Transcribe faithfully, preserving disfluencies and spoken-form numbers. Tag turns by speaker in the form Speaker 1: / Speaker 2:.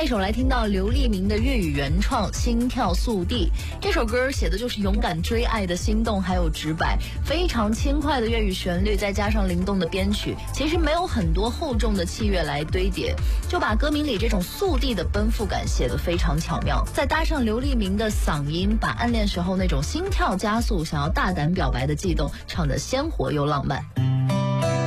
Speaker 1: 下一首来听到刘立明的粤语原创《心跳速递》，这首歌写的就是勇敢追爱的心动还有直白，非常轻快的粤语旋律，再加上灵动的编曲，其实没有很多厚重的器乐来堆叠，就把歌名里这种速递的奔赴感写得非常巧妙，再搭上刘立明的嗓音，把暗恋时候那种心跳加速想要大胆表白的悸动唱得鲜活又浪漫。